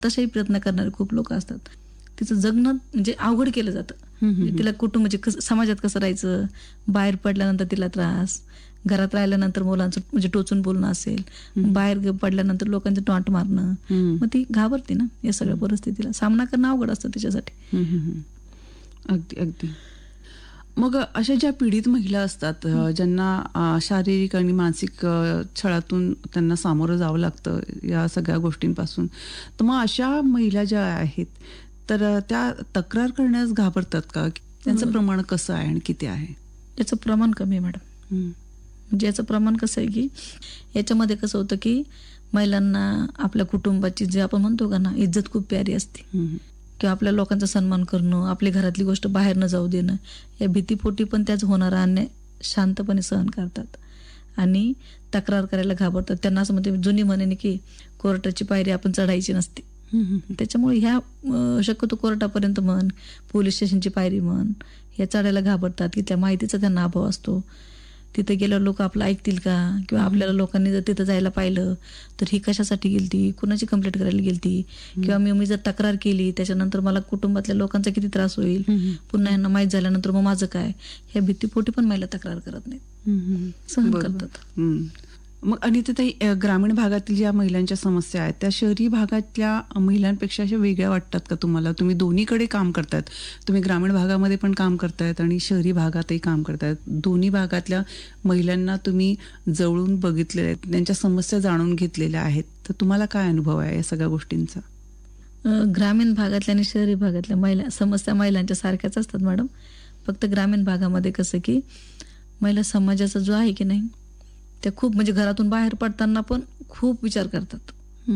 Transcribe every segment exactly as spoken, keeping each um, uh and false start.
तसेही प्रयत्न करणारे खूप लोक असतात. तिचं जगणं म्हणजे अवघड केलं जातं. म्हणजे तिला कुटुंब म्हणजे कसं समाजात कसं राहायचं, बाहेर पडल्यानंतर तिला त्रास, घरात राहिल्यानंतर मुलांचं म्हणजे टोचून बोलणं असेल, बाहेर पडल्यानंतर लोकांचं टॉन्ट मारणं, मग ती घाबरते ना या सगळ्या परिस्थितीला. सामना करणं अवघड असतं तिच्यासाठी. अगदी अगदी. मग अशा ज्या पीडित महिला असतात ज्यांना शारीरिक आणि मानसिक छळातून त्यांना सामोरं जावं लागतं या सगळ्या गोष्टींपासून, तर मग अशा महिला ज्या आहेत तर त्या तक्रार करण्यास घाबरतात का? त्यांचं प्रमाण कसं आहे आणि किती आहे? याचं प्रमाण कमी आहे मॅडम. म्हणजे याचं प्रमाण कसं आहे की याच्यामध्ये कसं होतं की महिलांना आपल्या कुटुंबाची जे आपण म्हणतो का ना इज्जत खूप प्यारी असते, किंवा आपल्या लोकांचा सन्मान करणं, आपली घरातली गोष्ट बाहेर न जाऊ देणं, या भीतीपोटी पण त्याच होणारा अन्याय शांतपणे सहन करतात आणि तक्रार करायला घाबरतात. त्यांना असं म्हणते जुनी म्हणेने की कोर्टाची पायरी आपण चढायची नसते. त्याच्यामुळे ह्या शक्यतो कोर्टापर्यंत म्हण, पोलीस स्टेशनची पायरी म्हण, ह्या चढायला घाबरतात की त्या माहितीचा त्यांना अभाव असतो. तिथे गेल्यावर लोक आपलं ऐकतील का, किंवा आपल्याला लोकांनी जर तिथं जायला पाहिलं तर ही कशासाठी गेलती, कुणाची कंप्लेंट करायला गेलती, किंवा मी मी जर तक्रार केली त्याच्यानंतर मला कुटुंबातल्या लोकांचा किती त्रास होईल, पुन्हा यांना माहीत झाल्यानंतर मग माझं काय, ह्या भीतीपोटी पण महिला तक्रार करत नाहीत, सहन करतात. मग आणि तिथे ग्रामीण भागातील ज्या महिलांच्या समस्या आहेत त्या शहरी भागातल्या महिलांपेक्षा अशा वेगळ्या वाटतात का तुम्हाला? तुम्ही दोन्हीकडे काम करतायत, तुम्ही ग्रामीण भागामध्ये पण काम करतायत आणि शहरी भागातही काम करतायत. दोन्ही भागातल्या महिलांना तुम्ही जवळून बघितलेले आहेत, त्यांच्या समस्या जाणून घेतलेल्या आहेत, तर तुम्हाला काय अनुभव आहे या सगळ्या गोष्टींचा? ग्रामीण भागातल्या आणि शहरी भागातल्या महिला समस्या महिलांच्या सारख्याच असतात मॅडम. फक्त ग्रामीण भागामध्ये कसं की महिला समाजाचा जो आहे की नाही त्या खूप म्हणजे घरातून बाहेर पडताना पण खूप विचार करतात,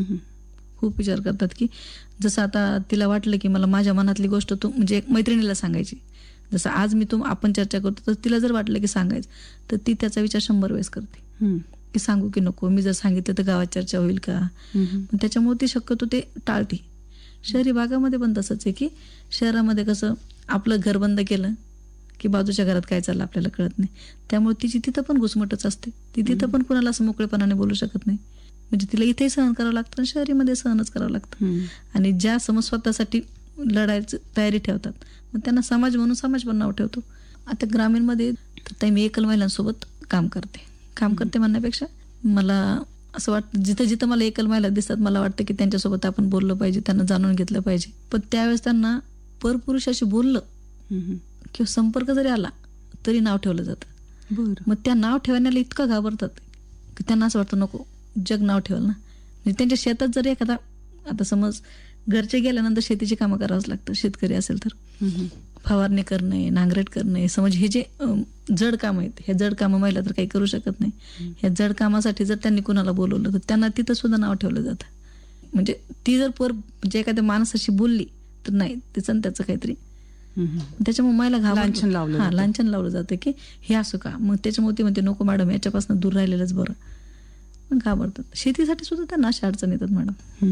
खूप विचार करतात की जसं आता तिला वाटलं की मला माझ्या मनातली गोष्ट तू म्हणजे एक मैत्रिणीला सांगायची, जसं आज मी तुम आपण चर्चा करतो, तर तिला जर वाटलं की सांगायचं तर ती त्याचा विचार शंभर वेळेस करते की सांगू की नको, मी जर सांगितलं तर गावात चर्चा होईल का, त्याच्यामुळे ती शक्यतो ते टाळते. शहरी भागामध्ये पण तसंच आहे की शहरामध्ये कसं आपलं घर बंद केलं की बाजूच्या घरात काय चाललं आपल्याला कळत नाही, त्यामुळे तिची तिथं पण घुसमटच असते. ती तिथं पण कुणाला असं मोकळेपणाने बोलू शकत नाही. म्हणजे तिला इथेही सहन करावं लागतं आणि शहरीमध्ये सहनच करावं लागतं. आणि ज्या समज स्वतःसाठी लढायची तयारी ठेवतात मग त्यांना समाज म्हणून समाज पण नाव ठेवतो. आता ग्रामीणमध्ये तर मी एकल महिलांसोबत काम करते काम करते म्हणण्यापेक्षा मला असं वाटतं जिथं जिथं मला एकल महिला दिसतात मला वाटतं की त्यांच्यासोबत आपण बोललं पाहिजे, त्यांना जाणून घेतलं पाहिजे. पण त्यावेळेस त्यांना परपुरुषाशी बोललं किंवा संपर्क जरी आला तरी नाव ठेवलं जातं. मग त्या नाव ठेवण्याला इतकं घाबरतात की त्यांना असं वाटतं नको जग नाव ठेवलं ना. म्हणजे त्यांच्या शेतात जरी एखादा आता समज घरचे गेल्यानंतर शेतीची कामं करावंच लागतं, शेतकरी असेल तर फवारणी करणे, नांगरट करणे, समज हे जे जड काम आहेत हे जड कामं महिला तर काही करू शकत नाही. ह्या जड कामासाठी जर त्यांनी कुणाला बोलवलं तर त्यांना तिथं सुद्धा नाव ठेवलं जातं. म्हणजे ती जर पर म्हणजे एखाद्या माणसाशी बोलली तर नाही तिचं त्याचं काहीतरी त्याच्यामुळे महिला लांछन लावलं हा लांछन लावलं जातं की हे असं का, मग त्याच्यामुळे ती म्हणते नको मॅडम याच्यापासून दूर राहिलेलंच बरं. मग घाबरतात. शेतीसाठी सुद्धा त्यांना अशा अडचण येतात मॅडम.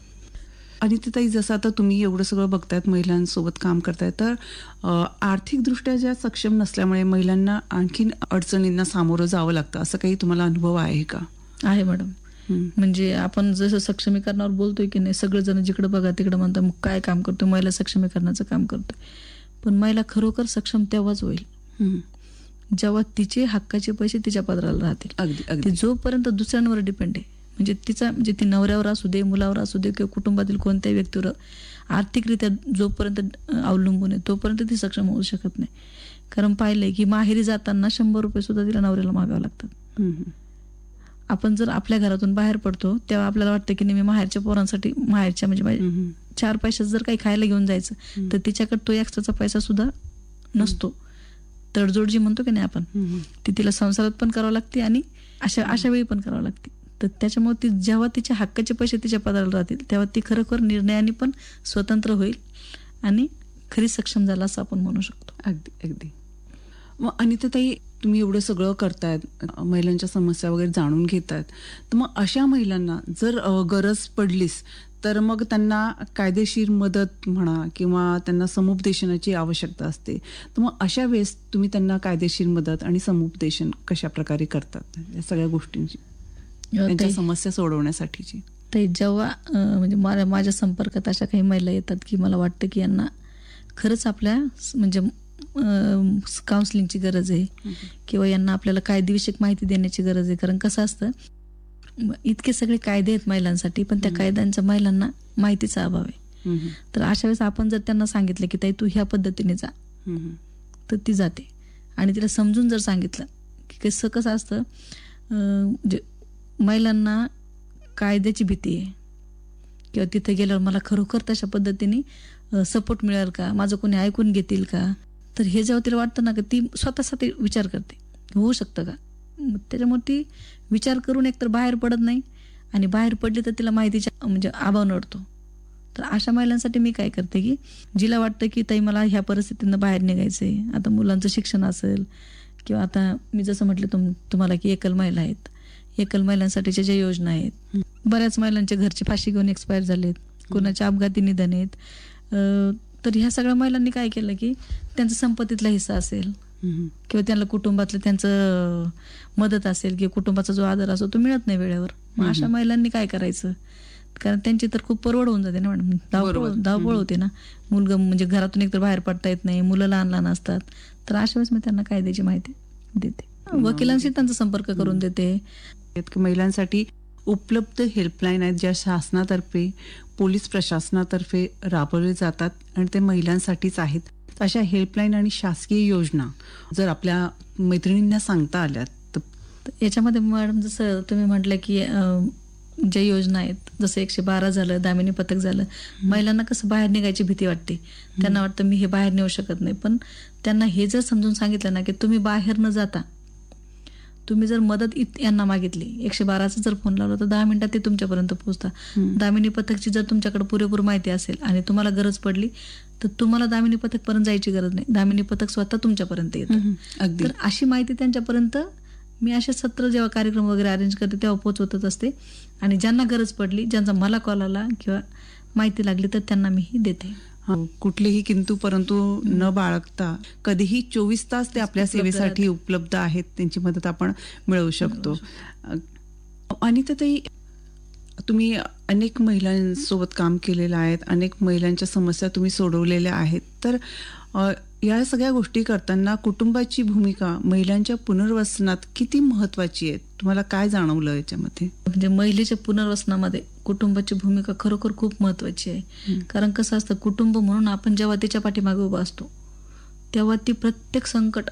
आणि ते ताई जसं आता तुम्ही एवढं सगळं बघतायत महिलांसोबत काम करताय तर आर्थिकदृष्ट्या ज्या सक्षम नसल्यामुळे महिलांना आणखीन अडचणींना सामोरं जावं लागतं असं काही तुम्हाला अनुभव आहे का? आहे मॅडम. म्हणजे आपण जसं सक्षमीकरणावर बोलतोय की नाही, सगळेजण जिकडे बघा तिकडे म्हणतात मग काय काम करतोय, महिला सक्षमीकरणाचं काम करतोय. पण महिला खरोखर सक्षम तेव्हाच होईल जेव्हा तिचे हक्काचे पैसे तिच्या पदराला राहतील. जोपर्यंत दुसऱ्यांवर डिपेंड आहे म्हणजे तिचा म्हणजे ती नवऱ्यावर असू दे, मुलावर असू दे किंवा कुटुंबातील कोणत्याही व्यक्तीवर आर्थिकरित्या जोपर्यंत अवलंबून आहे तोपर्यंत ती सक्षम होऊ शकत नाही. कारण पाहिलंय की माहेरी जाताना शंभर रुपये सुद्धा तिला नवऱ्याला मागावं लागतात. आपण जर आपल्या घरातून बाहेर पडतो तेव्हा आपल्याला वाटतं की मी माहेरच्या पोरांसाठी माहेरच्या म्हणजे चार पैशात जर काही खायला घेऊन जायचं तर तिच्याकडे तो एक्स्ट्राचा पैसा सुद्धा नसतो. तडजोड जी म्हणतो की नाही आपण ती तिला संसारात पण करावं लागते आणि अशा अशा वेळी पण करावं लागते. तर त्याच्यामुळे ती जेव्हा तिच्या हक्काचे पैसे तिच्या पदाला राहतील तेव्हा ती खरोखर निर्णयाने पण स्वतंत्र होईल आणि खरी सक्षम झाला असं आपण म्हणू शकतो. अगदी अगदी. मग अनिताताई तुम्ही एवढं सगळं करतायत, महिलांच्या समस्या वगैरे जाणून घेतायत, तर मग अशा महिलांना जर गरज पडलीच तर मग त्यांना कायदेशीर मदत म्हणा किंवा त्यांना समुपदेशनाची आवश्यकता असते, तर मग अशा वेळेस तुम्ही त्यांना कायदेशीर मदत आणि समुपदेशन कशा प्रकारे करतात या सगळ्या गोष्टींची, त्यांच्या समस्या सोडवण्यासाठीची? तर जेव्हा अं, म्हणजे मला माझ्या संपर्कात अशा काही महिला येतात की मला वाटतं की यांना खरंच आपल्या स- म्हणजे काउन्सिलिंगची गरज आहे किंवा यांना आपल्याला कायदेविषयक माहिती देण्याची गरज आहे. कारण कसं असतं, म- इतके सगळे कायदे आहेत महिलांसाठी, पण त्या कायद्यांच्या महिलांना माहितीचा अभाव आहे. हम्म. तर अशा वेळेस आपण जर त्यांना सांगितलं की ताई तू ह्या पद्धतीने जा, हम्म. तर ती जाते. आणि तिला समजून जर सांगितलं की कसं कसं असतं, अं, म्हणजे महिलांना कायद्याची भीती आहे किंवा तिथे गेल्यावर मला खरोखर तशा पद्धतीने सपोर्ट मिळेल का, माझं कोणी ऐकून घेतील का. तर हे जेव्हा तिला वाटतं ना की ती स्वतःसाठी विचार करते होऊ शकतं का. मग त्याच्यामुळे ती विचार करून एकतर बाहेर पडत नाही, आणि बाहेर पडली तर तिला माहितीचा म्हणजे अभाव नडतो. तर अशा महिलांसाठी मी काय करते की जिला वाटतं की ताई मला ह्या परिस्थितीनं बाहेर निघायचं आहे, आता मुलांचं शिक्षण असेल किंवा आता मी जसं म्हटलं तुम तुम्हाला की एकल महिला आहेत, एकल महिलांसाठीच्या ज्या योजना आहेत, बऱ्याच महिलांच्या घरची फाशी घेऊन एक्सपायर झालेत, कोणाच्या अपघाती निधन आहेत. अं, तर ह्या सगळ्या महिलांनी काय केलं की त्यांचा संपत्तीतला हिस्सा असेल हम्म. किंवा त्यांना कुटुंबातलं त्यांचं मदत असेल किंवा कुटुंबाचा जो आदर असतो तो मिळत नाही वेळेवर. मग अशा महिलांनी काय करायचं, कारण त्यांची तर खूप परवड होऊन जाते ना मॅडम, धावपळ बरोबर. धावपळ होते ना. मुलगा म्हणजे घरातून एकतर बाहेर पडता येत नाही, मुलं लहान लहान असतात. तर अशा वेळेस मी त्यांना कायद्याची माहिती देते, वकिलांशी त्यांचा संपर्क करून देते. आहेत की महिलांसाठी उपलब्ध हेल्पलाईन आहेत ज्या शासनातर्फे, पोलीस प्रशासनातर्फे राबवले जातात आणि ते महिलांसाठीच आहेत. अशा हेल्पलाईन आणि शासकीय योजना जर आपल्या मैत्रिणींना सांगता आल्यात तर तर याच्यामध्ये मॅडम जसं तुम्ही म्हटलं की अं, ज्या योजना आहेत, जसं एकशे बारा झालं, दामिनी पथक झालं, महिलांना कसं बाहेर निघायची भीती वाटते. त्यांना वाटतं मी हे बाहेर नेऊ शकत नाही. पण त्यांना हे जर समजून सांगितलं ना की तुम्ही बाहेर न जाता तुम्ही जर मदत इत यांना मागितली, एकशे बाराचा जर फोन लावला तर दहा मिनिटात ते तुमच्यापर्यंत पोहोचता. दामिनी पथकची जर तुमच्याकडे पुरेपूर माहिती असेल आणि तुम्हाला गरज पडली तर तुम्हाला दामिनी पथकपर्यंत जायची गरज नाही, दामिनी पथक स्वतः तुमच्यापर्यंत येतं. अगदी तर अशी माहिती त्यांच्यापर्यंत मी असे सत्र जेव्हा कार्यक्रम वगैरे अरेंज करते तेव्हा पोहोचवतच असते. आणि ज्यांना गरज पडली, ज्यांचा मला कॉल आला किंवा माहिती लागली तर त्यांना मी ही देते. हा, कुठलेही किंतु परंतु न बाळगता कधीही चोवीस तास ते आपल्या उपलब्ध सेवेसाठी उपलब्ध आहेत, त्यांची मदत आपण मिळवू शकतो. आणि ताई, तुम्ही अनेक महिलांसोबत काम केलेलं आहे, अनेक महिलांच्या समस्या तुम्ही सोडवलेल्या आहेत. तर अ, या सगळ्या गोष्टी करताना कुटुंबाची भूमिका महिलांच्या पुनर्वसनात किती महत्वाची आहे, तुम्हाला काय जाणवलं याच्यामध्ये? म्हणजे महिलेच्या पुनर्वसनामध्ये कुटुंबाची भूमिका खरोखर खूप महत्वाची आहे. कारण कसं असतं, कुटुंब म्हणून आपण जेव्हा तिच्या पाठीमागे उभा असतो तेव्हा ती प्रत्येक संकट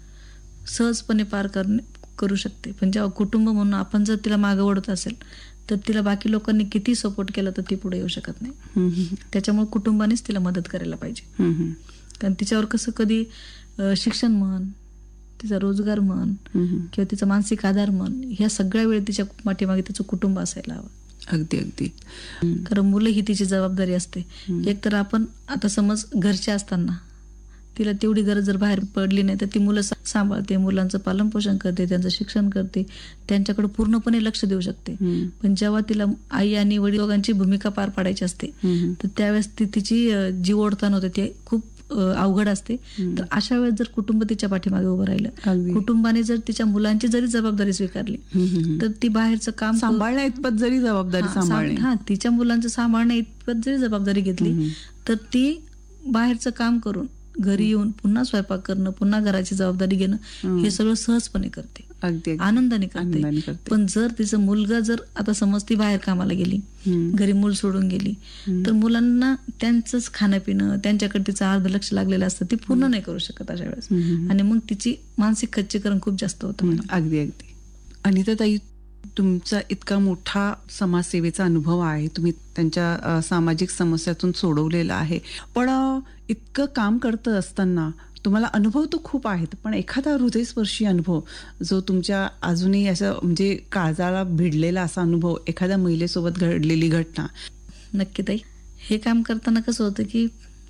सहजपणे पार करणे करू शकते. पण जेव्हा कुटुंब म्हणून आपण जर तिला मागं ओढत असेल तर तिला बाकी लोकांनी किती सपोर्ट केला तर ती पुढे येऊ शकत नाही. हम्म. त्याच्यामुळे कुटुंबानेच तिला मदत करायला पाहिजे. हम्म. कारण तिच्यावर कसं कधी अ, शिक्षण म्हण, तिचा रोजगार म्हण हम्म. किंवा तिचा मानसिक आधार म्हण, ह्या सगळ्या वेळ तिच्या पाठीमागे तिचं कुटुंब असायला हवं. अगदी अगदी. कारण मुलं ही तिची जबाबदारी असते. एकतर आपण आता समज घरचे असताना तिला तेवढी गरज जर बाहेर पडली नाही तर ती मुलं सा- सांभाळते, मुलांचं पालनपोषण करते, त्यांचं शिक्षण करते, त्यांच्याकडे पूर्णपणे लक्ष देऊ शकते. हम्म. पण जेव्हा तिला आई आणि वडील दोघांची भूमिका पार पाडायची असते हम्म. तर त्यावेळेस ती तिची अ, जी ओढताण होते ते खूप अ, अवघड असते. तर अशा वेळेस जर कुटुंब तिच्या पाठीमागे उभं राहिलं, अगदी. कुटुंबाने जर तिच्या मुलांची जरी जबाबदारी स्वीकारली हम्म. तर ती बाहेरचं काम सांभाळण्या इतपत जरी जबाबदारी हा, सांभ- सांभाळणे. हा तिच्या मुलांचं सांभाळण्या इतपत जरी जबाबदारी घेतली तर ती बाहेरचं काम करून घरी येऊन पुन्हा स्वयंपाक करणं, पुन्हा घराची जबाबदारी घेणं हे सगळं सहजपणे करते, अगदी अगदी. आनंदाने आनंदाने करते. करते. पण जर तिचा मुलगा जर आता समज ती बाहेर कामाला गेली, हम्म. घरी मूल सोडून गेली तर मुलांना त्यांचंच खाणं पिणं, त्यांच्याकडे तिचं अर्ध लक्ष लागलेलं असतं, ती पूर्ण नाही करू शकत अशा वेळेस. हम्म. आणि मग तिची मानसिक खच्चीकरण खूप जास्त होतं. हम्म. अगदी अगदी. अनिता ताई, तुमचा इतका मोठा समाजसेवेचा अनुभव आहे, तुम्ही त्यांच्या अ, सामाजिक समस्यातून सोडवलेला आहे. पण अ, इतकं काम करत असताना तुम्हाला अनुभव तर खूप आहेत, पण एखादा हृदयस्पर्शी अनुभव जो तुमच्या अजूनही असं म्हणजे काळजाला भिडलेला असा अनुभव, एखाद्या महिलेसोबत घडलेली घटना? नक्की ताई, हे काम करताना कसं होतं की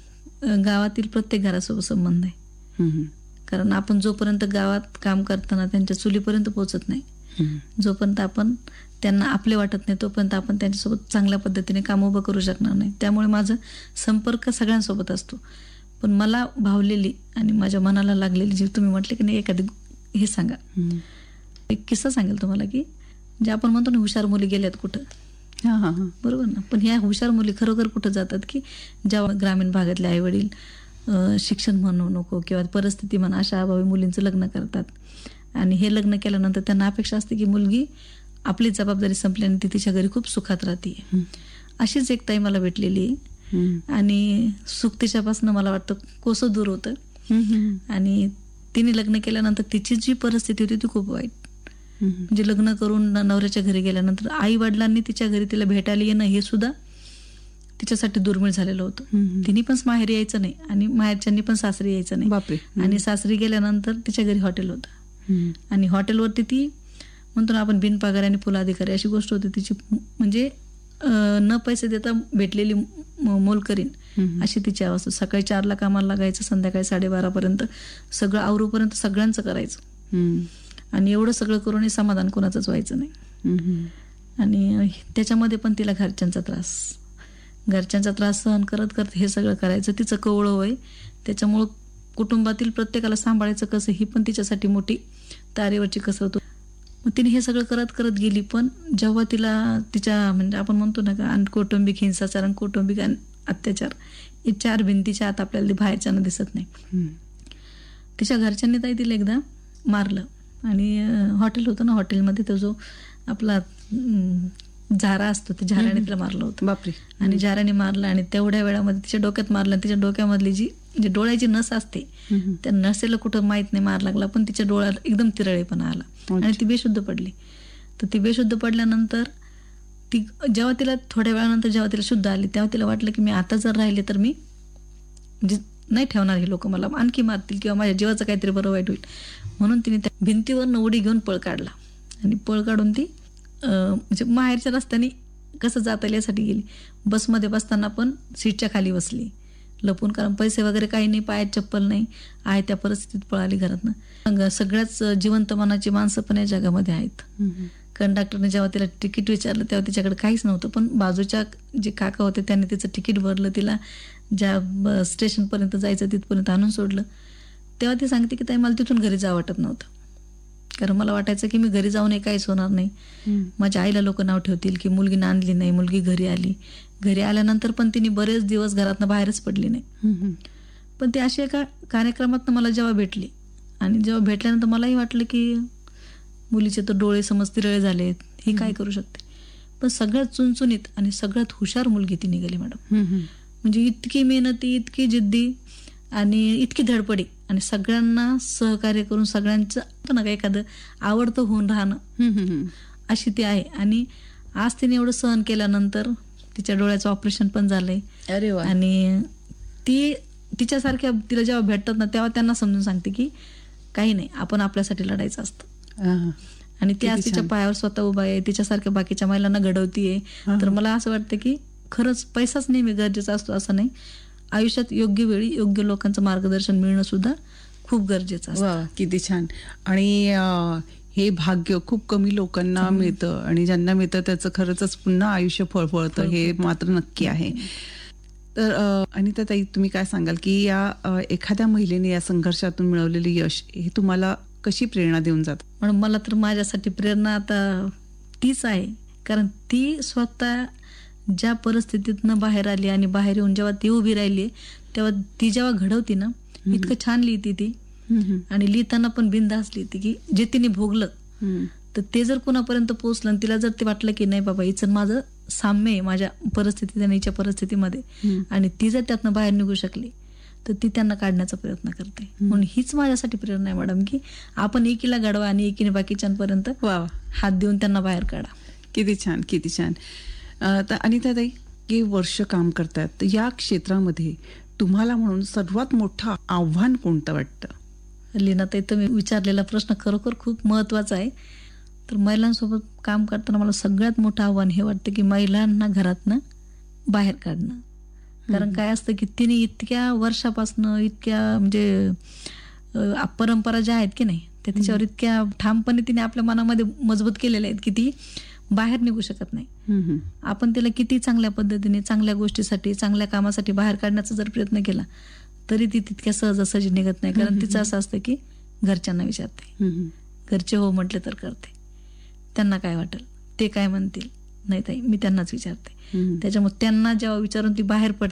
अ, गावातील प्रत्येक घरासोबत संबंध आहे. हम्म. कारण आपण जोपर्यंत गावात काम करताना त्यांच्या चुलीपर्यंत पोहोचत नाही, हम्म. जोपर्यंत आपण त्यांना आपले वाटत नाही तोपर्यंत आपण त्यांच्यासोबत चांगल्या पद्धतीने काम उभं करू शकणार नाही. त्यामुळे माझं संपर्क सगळ्यांसोबत असतो. पण मला भावलेली आणि माझ्या मनाला लागलेली जी तुम्ही म्हटले की नाही एखादी हे सांगा, हम्म. एक किस्सा सांगेल तुम्हाला की जे आपण म्हणतो ना हुशार मुली गेल्यात कुठं, हां हां हां. बरोबर ना. पण ह्या हुशार मुली खरोखर कुठं जातात, की जेव्हा ग्रामीण भागातले आई वडील शिक्षण म्हणू नको किंवा परिस्थिती म्हणा अशा अभावी मुलींचं लग्न करतात. आणि हे लग्न केल्यानंतर त्यांना अपेक्षा असते की मुलगी आपली जबाबदारी संपल्याने ती तिच्या घरी खूप सुखात राहते. अशीच एक ताई मला भेटलेली आणि सुख तिच्यापासून मला वाटतं कोसं दूर होतं. आणि तिने लग्न केल्यानंतर तिची जी परिस्थिती होती ती खूप वाईट. म्हणजे लग्न करून नवऱ्याच्या घरी गेल्यानंतर आई वडिलांनी तिच्या घरी तिला भेटायला येणं हे सुद्धा तिच्यासाठी दुर्मिळ झालेलं होतं. तिने पण माहेरी यायचं नाही आणि माहेरच्यांनी पण सासरी यायचं नाही. बापरे. आणि सासरी गेल्यानंतर तिच्या घरी हॉटेल होतं आणि हॉटेलवरती ती म्हणतो ना आपण बिनपगारी आणि फुल अधिकारी अशी गोष्ट होती तिची. म्हणजे न पैसे देता भेटलेली मोलकरीण अशी तिची अवस्था. सकाळी चारला कामाला लागायचं, संध्याकाळी साडेबारापर्यंत सगळं आवरूपर्यंत सगळ्यांचं करायचं. आणि एवढं सगळं करूनही समाधान कोणाचंच व्हायचं नाही. आणि त्याच्यामध्ये पण तिला घरच्यांचा त्रास घरच्यांचा त्रास सहन करत करत हे सगळं करायचं. तिचं कवळं वय, त्याच्यामुळं कुटुंबातील प्रत्येकाला सांभाळायचं कसं ही पण तिच्यासाठी मोठी तारेवरची कसरत होती. मग तिने हे सगळं करत करत गेली. पण जेव्हा तिला तिच्या म्हणजे आपण म्हणतो ना का कौटुंबिक हिंसाचार आणि कौटुंबिक अत्याचार हे चार भिंतीच्या आत आपल्याला बाहेरच्यानं दिसत नाही. तिच्या घरच्यांनी ताई तिला एकदा मारलं आणि हॉटेल होतं ना, हॉटेलमध्ये तो जो आपला झारा असतो त्या झाऱ्याने तिला मारलं होतं. बापरे. आणि झाऱ्याने मारलं आणि तेवढ्या वेळामध्ये तिच्या डोक्यात मारलं. तिच्या डोक्यामधली जी म्हणजे डोळ्याची नस असते त्या नसेला कुठं माहीत नाही मार लागला, पण तिच्या डोळ्यात एकदम तिरळेपणा आला आणि ती बेशुद्ध पडली. तर ती बेशुद्ध पडल्यानंतर ती जेव्हा तिला थोड्या वेळानंतर जेव्हा तिला शुद्ध आली तेव्हा तिला वाटलं की मी आता जर राहिले तर मी म्हणजे नाही ठेवणार, हे लोक मला आणखी मारतील किंवा माझ्या जीवाचं काहीतरी बरं वाईट होईल. म्हणून तिने त्या भिंतीवरनं उडी घेऊन पळ काढला आणि पळ काढून ती म्हणजे माहेरच्या रस्त्याने कसं जाता येईल यासाठी गेली. बसमध्ये बसताना पण सीटच्या खाली बसली लपून, कारण पैसे वगैरे काही नाही, पायात चप्पल नाही आहे, त्या परिस्थितीत पळाली घरातनं. सगळ्याच जिवंत मनाची माणसं पण या जगामध्ये आहेत. कंडक्टरने जेव्हा तिला तिकीट विचारलं तेव्हा तिच्याकडे काहीच नव्हतं, पण बाजूच्या जे काका होते त्यांनी तिचं तिकीट भरलं, तिला ज्या स्टेशनपर्यंत जायचं तिथपर्यंत आणून सोडलं. तेव्हा ती सांगते की ताई मला तिथून घरी जावं वाटत नव्हतं, कारण मला वाटायचं की मी घरी जाऊनही काहीच होणार नाही. माझ्या आईला लोक नाव ठेवतील की मुलगी नांदली नाही, मुलगी घरी आली. घरी आल्यानंतर पण तिने बरेच दिवस घरातनं बाहेरच पडली नाही. पण ती अशी एका कार्यक्रमातनं मला जेव्हा भेटली आणि जेव्हा भेटल्यानंतर मलाही वाटलं की मुलीचे तर डोळे समज तिरळे झालेत, ही काय करू शकते. पण सगळ्यात चुणचुणीत आणि सगळ्यात हुशार मुलगी ती निघाली मॅडम. म्हणजे इतकी मेहनती, इतकी जिद्दी आणि इतकी धडपडी आणि सगळ्यांना सहकार्य करून सगळ्यांचं ना एखादं आवडतं होऊन राहणं अशी ती आहे. आणि आज तिने एवढं सहन केल्यानंतर तिच्या डोळ्याचं ऑपरेशन पण झालंय. अरे वा. आणि ती तिच्यासारख्या तिला जेव्हा भेटतात ना तेव्हा त्यांना समजून सांगते की काही नाही, आपण आपल्यासाठी लढायचं असतं. आणि ती आज तिच्या पायावर स्वतः उभा आहे, तिच्यासारख्या बाकीच्या महिलांना घडवतीये. तर मला असं वाटतं की खरंच पैसाच नेहमी गरजेचा असतो असं नाही, आयुष्यात योग्य वेळी योग्य लोकांचं मार्गदर्शन मिळणं सुद्धा खूप गरजेचं असतं. वा, किती छान. आणि हे भाग्य खूप कमी लोकांना मिळतं आणि ज्यांना मिळतं त्याचं खरंच पुन्हा आयुष्य फळफळतं, हे मात्र नक्की आहे. तर अनिता ताई, तुम्ही काय सांगाल की या एखाद्या महिलेने या संघर्षातून मिळवलेले यश हे तुम्हाला कशी प्रेरणा देऊन जातं? म्हणून मला तर माझ्यासाठी प्रेरणा आता तीच आहे, कारण ती स्वतः ज्या परिस्थितीतनं बाहेर आली आणि बाहेर येऊन जेव्हा ती उभी राहिली तेव्हा ती जेव्हा घडवती ना इतकं छान लिहिती ती. आणि लिहिताना पण बिनधास्त लिहिते की जे तिने भोगलं तर ते जर कोणापर्यंत पोहोचलं आणि तिला जर ते वाटलं की नाही बाबा हिचं माझं साम्य आहे माझ्या परिस्थितीत आणि हिच्या परिस्थितीमध्ये आणि ती जर त्यातनं बाहेर निघू शकली तर ती त्यांना काढण्याचा प्रयत्न करते. म्हणून हीच माझ्यासाठी प्रेरणा आहे मॅडम की आपण एकीला घडवा आणि एकीने बाकीच्यांपर्यंत हात देऊन त्यांना बाहेर काढा. किती छान, किती छान. तर अनिता ताई, हे वर्ष काम करतात तर या क्षेत्रामध्ये तुम्हाला म्हणून सर्वात मोठं आव्हान कोणतं वाटतं? लीनाताई, तुम्ही विचारलेला प्रश्न खरोखर खूप महत्वाचा आहे. तर महिलांसोबत काम करताना मला सगळ्यात मोठं आव्हान हे वाटतं की महिलांना घरातनं बाहेर काढणं. कारण काय असतं की तिने इतक्या वर्षापासनं इतक्या म्हणजे परंपरा ज्या आहेत की नाही त्या तिच्यावर इतक्या ठामपणे तिने आपल्या मनामध्ये मजबूत केलेल्या आहेत की ती बाहेर निघू शकत नाही. आपण तिला किती चांगल्या पद्धतीने चांगल्या गोष्टीसाठी चांगल्या कामासाठी बाहेर काढण्याचा जर प्रयत्न केला तरी ती तितक्या सहजासहजी निघत नाही. कारण तिचं असं असतं की घरच्यांना विचारते, घरचे हो म्हटले तर करते, त्यांना काय वाटेल, ते काय म्हणतील, नाही ताई मी त्यांनाच विचारते. हम्म. त्याच्यामुळे त्यांना जेव्हा विचारून ती बाहेर पडते